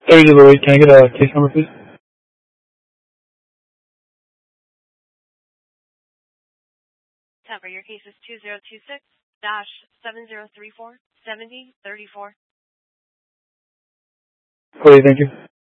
Sorry, Deloitte, can I get a case number, please? Temper, your case is 2026-7034-7034. Okay, thank you.